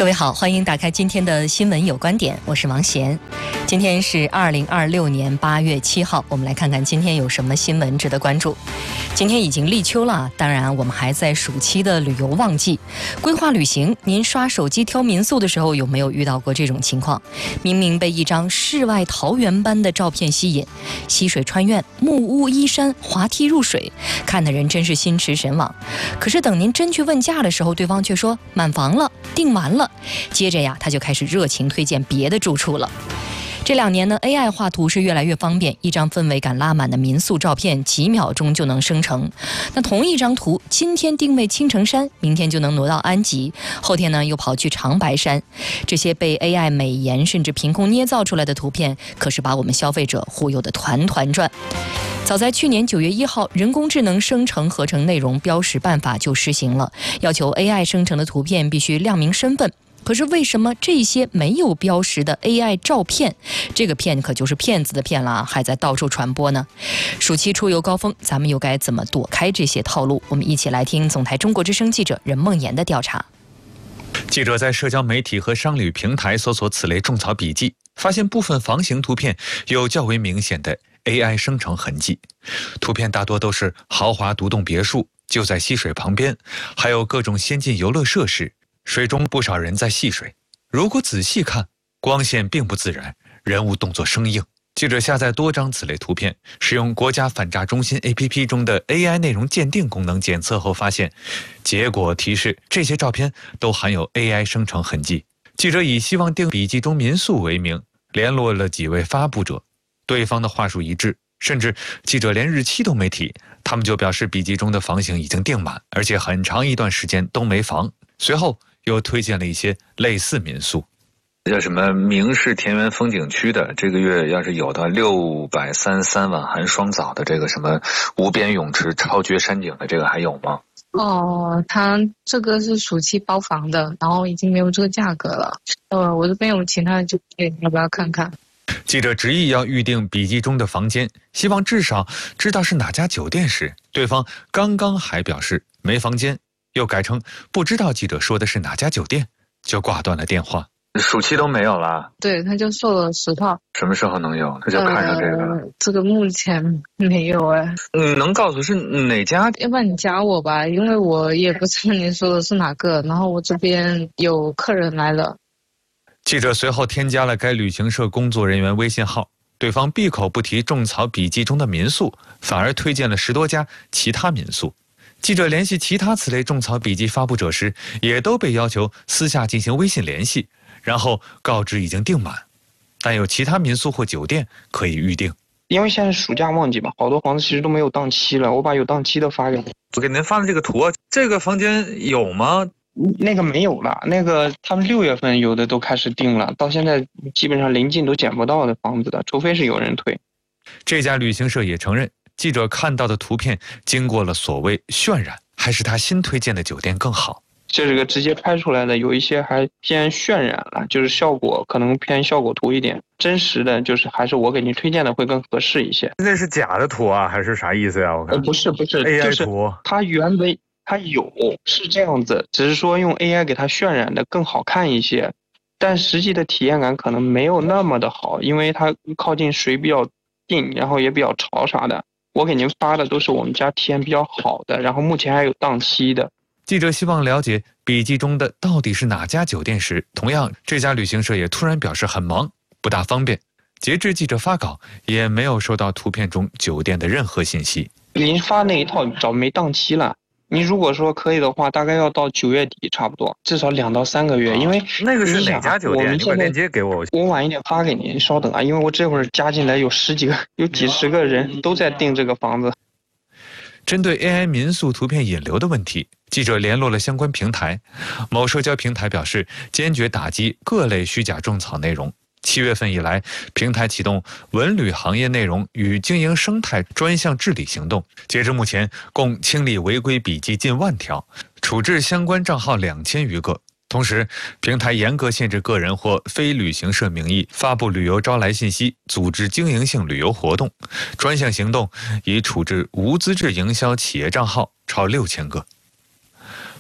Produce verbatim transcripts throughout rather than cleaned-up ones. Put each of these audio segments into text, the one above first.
各位好，欢迎打开今天的新闻有观点，我是王贤。今天是二零二六年八月七号，我们来看看今天有什么新闻值得关注。今天已经立秋了，当然我们还在暑期的旅游旺季。规划旅行，您刷手机挑民宿的时候有没有遇到过这种情况？明明被一张世外桃源般的照片吸引，溪水穿院，木屋依山，滑梯入水，看的人真是心驰神往。可是等您真去问价的时候，对方却说满房了，订完了。接着呀，他就开始热情推荐别的住处了。这两年呢 ，A I 画图是越来越方便，一张氛围感拉满的民宿照片，几秒钟就能生成。那同一张图，今天定位青城山，明天就能挪到安吉，后天呢又跑去长白山。这些被 A I 美颜甚至凭空捏造出来的图片，可是把我们消费者忽悠得团团转。早在去年九月一号，人工智能生成合成内容标识办法就施行了，要求 A I 生成的图片必须亮明身份。可是为什么这些没有标识的 A I 照片，这个骗可就是骗子的骗了，还在到处传播呢？暑期出游高峰，咱们又该怎么躲开这些套路？我们一起来听总台中国之声记者任梦妍的调查。 记者在社交媒体和商旅平台搜索此类种草笔记，发现部分房型图片有较为明显的 A I 生成痕迹。图片大多都是豪华独栋别墅，就在溪水旁边，还有各种先进游乐设施，水中不少人在戏水。如果仔细看，光线并不自然，人物动作生硬。记者下载多张此类图片，使用国家反诈中心 A P P 中的 A I 内容鉴定功能检测后发现，结果提示这些照片都含有 A I 生成痕迹。记者以希望订笔记中民宿为名，联络了几位发布者，对方的话术一致，甚至记者连日期都没提，他们就表示笔记中的房型已经订满，而且很长一段时间都没房。随后又推荐了一些类似民宿， 叫什么明市田园风景区的，这个月要是有的六百三十三晚含双早的这个什么无边泳池超绝山景的，这个还有吗？ 哦，他这个是暑期包房的，然后已经没有这个价格了。呃，我这边有其他的酒店，要不要看看？ 记者执意要预定笔记中的房间，希望至少知道是哪家酒店时，对方刚刚还表示没房间，又改成不知道记者说的是哪家酒店，就挂断了电话。 暑期都没有了？ 对，他就说了实话。 什么时候能有？他就看上这个了、 呃、这个目前没有哎。 你能告诉是哪家？ 要不然你加我吧，因为我也不知道你说的是哪个，然后我这边有客人来了。 记者随后添加了该旅行社工作人员微信号，对方闭口不提种草笔记中的民宿，反而推荐了十多家其他民宿。记者联系其他此类种草笔记发布者时，也都被要求私下进行微信联系，然后告知已经订满，但有其他民宿或酒店可以预定。 因为现在暑假旺季嘛，好多房子其实都没有档期了，我把有档期的发给你。 我给您发的这个图啊，这个房间有吗？ 那个没有了，那个他们六月份有的都开始订了，到现在基本上临近都捡不到的房子的，除非是有人退。 这家旅行社也承认，记者看到的图片经过了所谓渲染，还是他新推荐的酒店更好。 这个直接拍出来的有一些还偏渲染了，就是效果可能偏效果图一点，真实的就是还是我给你推荐的会更合适一些。 那是假的图啊，还是啥意思呀？我看、 呃、不是不是 A I 就是图， 它原为它有是这样子，只是说用 A I 给它渲染的更好看一些，但实际的体验感可能没有那么的好，因为它靠近水比较近，然后也比较潮啥的。我给您发的都是我们家体验比较好的，然后目前还有档期的。 记者希望了解笔记中的到底是哪家酒店时，同样这家旅行社也突然表示很忙，不大方便。截至记者发稿，也没有收到图片中酒店的任何信息。 您发那一套早没档期了，你如果说可以的话，大概要到九月底差不多，至少两到三个月。因为那个是哪家酒店？你把链接给我， 我晚一点发给您，稍等啊，因为我这会儿加进来有十几个，有几十个人都在订这个房子。 针对 A I 民宿图片引流的问题，记者联络了相关平台，某社交平台表示坚决打击各类虚假种草内容。七月份以来，平台启动文旅行业内容与经营生态专项治理行动，截至目前共清理违规笔记近万条，处置相关账号两千余个。同时，平台严格限制个人或非旅行社名义发布旅游招来信息，组织经营性旅游活动。专项行动已处置无资质营销企业账号超六千个。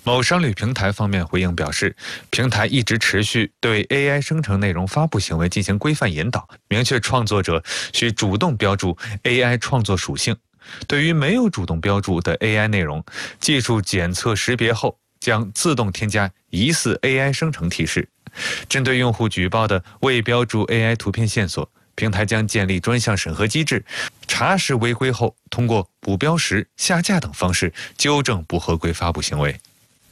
某商旅平台方面回应表示，平台一直持续对 A I 生成内容发布行为进行规范引导，明确创作者需主动标注 A I 创作属性。对于没有主动标注的 A I 内容，技术检测识别后将自动添加疑似 A I 生成提示。针对用户举报的未标注 A I 图片线索，平台将建立专项审核机制，查实违规后通过补标识、下架等方式纠正不合规发布行为。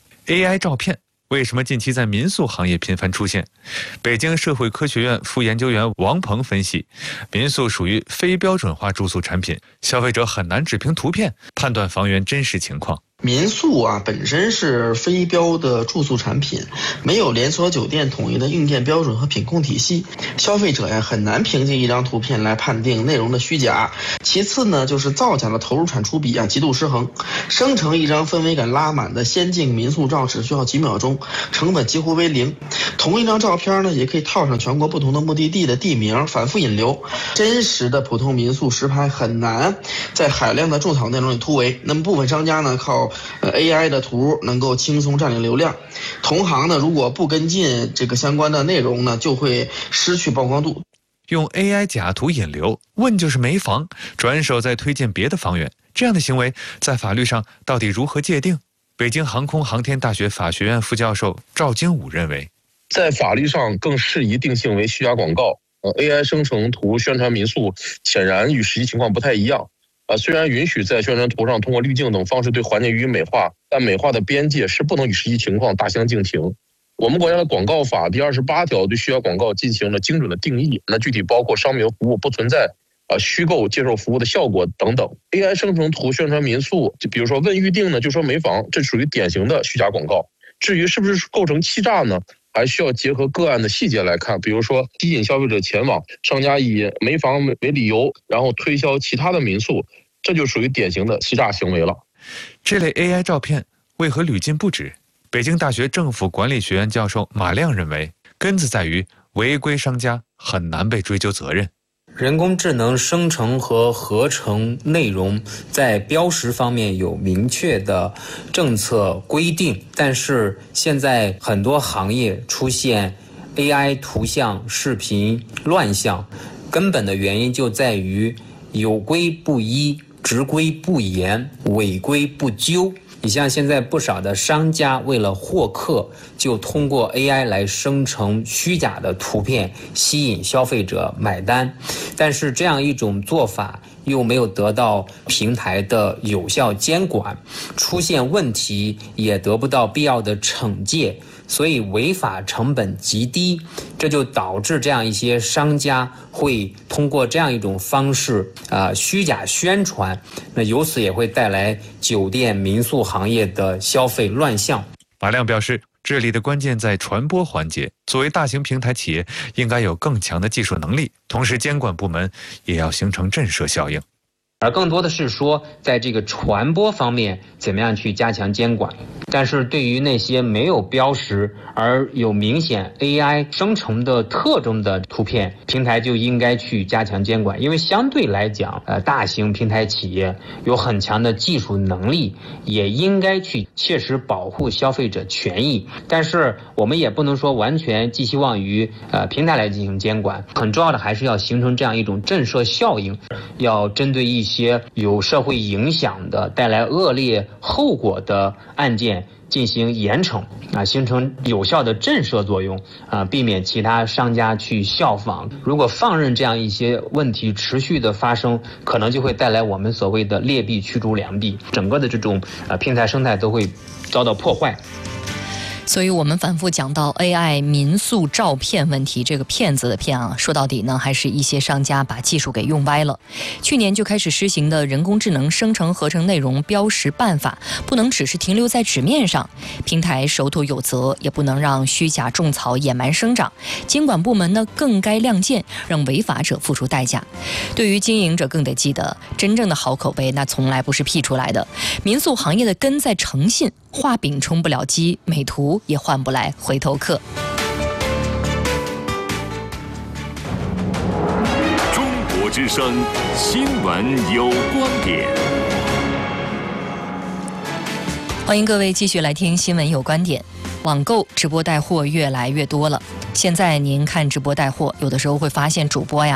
A I 照片为什么近期在民宿行业频繁出现？北京社会科学院副研究员王鹏分析，民宿属于非标准化住宿产品，消费者很难只凭图片判断房源真实情况。 民宿啊本身是非标的住宿产品，没有连锁酒店统一的硬件标准和品控体系，消费者呀很难凭借一张图片来判定内容的虚假。其次呢，就是造假的投入产出比啊极度失衡，生成一张氛围感拉满的仙境民宿照只需要几秒钟，成本几乎为零。同一张照片呢，也可以套上全国不同的目的地的地名，反复引流。真实的普通民宿实拍很难在海量的种草内容里突围。那么部分商家呢，靠呃 A I 的图能够轻松占领流量，同行呢如果不跟进这个相关的内容呢，就会失去曝光度。 用 A I 假图引流，问就是没房，转手再推荐别的房源，这样的行为在法律上到底如何界定？北京航空航天大学法学院副教授赵金武认为， 在法律上更适宜定性为虚假广告。呃 A I 生成图宣传民宿显然与实际情况不太一样。呃，虽然允许在宣传图上通过滤镜等方式对环境予以美化，但美化的边界是不能与实际情况大相径庭。我们国家的广告法第二十八条对虚假广告进行了精准的定义，那具体包括商品服务不存在呃虚构接受服务的效果等等。A I 生成图宣传民宿，就比如说问预定呢就说没房，这属于典型的虚假广告。至于是不是构成欺诈呢，还需要结合个案的细节来看，比如说吸引消费者前往，商家以没房为理由，然后推销其他的民宿，这就属于典型的欺诈行为了。 这类 A I 照片为何屡禁不止？北京大学政府管理学院教授马亮认为，根子在于违规商家很难被追究责任。 人工智能生成和合成内容在标识方面有明确的政策规定，但是现在很多行业出现 A I 图像、视频乱象，根本的原因就在于有规不依、执规不严、违规不究。你像现在不少的商家为了获客，就通过 A I 来生成虚假的图片，吸引消费者买单。但是这样一种做法又没有得到平台的有效监管，出现问题也得不到必要的惩戒，所以违法成本极低，这就导致这样一些商家会通过这样一种方式啊、呃、虚假宣传，那由此也会带来酒店民宿行业的消费乱象。 马亮表示，这里的关键在传播环节，作为大型平台企业应该有更强的技术能力，同时监管部门也要形成震慑效应。 而更多的是说，在这个传播方面怎么样去加强监管。但是对于那些没有标识而有明显 A I 生成的特征的图片，平台就应该去加强监管。因为相对来讲，呃，大型平台企业有很强的技术能力，也应该去切实保护消费者权益。但是我们也不能说完全寄希望于呃平台来进行监管，很重要的还是要形成这样一种震慑效应，要针对一些有社会影响的、带来恶劣后果的案件进行严惩啊，形成有效的震慑作用啊，避免其他商家去效仿。如果放任这样一些问题持续的发生，可能就会带来我们所谓的劣币驱逐良币，整个的这种呃平台生态都会遭到破坏。 所以我们反复讲到 A I 民宿照片问题，这个骗子的骗啊，说到底呢，还是一些商家把技术给用歪了。去年就开始施行的人工智能生成合成内容标识办法，不能只是停留在纸面上，平台手头有责，也不能让虚假种草野蛮生长。监管部门呢，更该亮剑，让违法者付出代价。对于经营者，更得记得，真正的好口碑那从来不是 P 出来的。民宿行业的根在诚信，画饼充不了鸡，美图也换不来回头客。 中国之声新闻有观点。 欢迎各位继续来听新闻有观点。网购直播带货越来越多了，现在您看直播带货，有的时候会发现主播呀